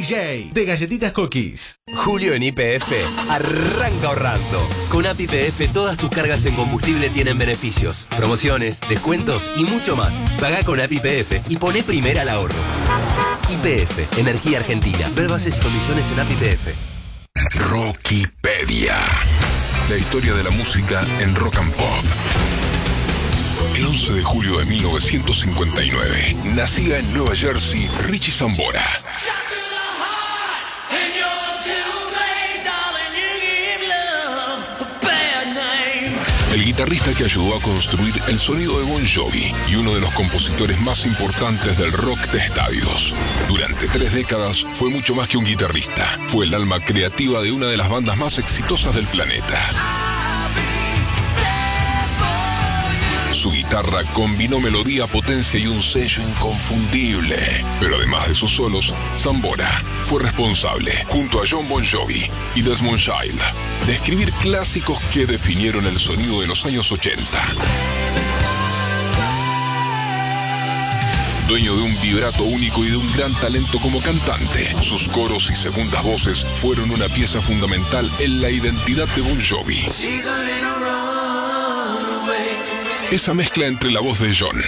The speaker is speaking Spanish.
DJ de Galletitas Cookies. Julio en YPF arranca ahorrando. Con App YPF todas tus cargas en combustible tienen beneficios, promociones, descuentos y mucho más. Pagá con App YPF y poné primera al ahorro. YPF, Energía Argentina. Ver bases y condiciones en App YPF. Rockipedia. La historia de la música en rock and pop. El 11 de julio de 1959 nacía en Nueva Jersey Richie Sambora. El guitarrista que ayudó a construir el sonido de Bon Jovi y uno de los compositores más importantes del rock de estadios. Durante 3 décadas fue mucho más que un guitarrista. Fue el alma creativa de una de las bandas más exitosas del planeta. Su guitarra combinó melodía, potencia y un sello inconfundible. Pero además de sus solos, Sambora fue responsable, junto a John Bon Jovi y Desmond Child, de escribir clásicos que definieron el sonido de los años 80. Dueño de un vibrato único y de un gran talento como cantante, sus coros y segundas voces fueron una pieza fundamental en la identidad de Bon Jovi. Esa mezcla entre la voz de John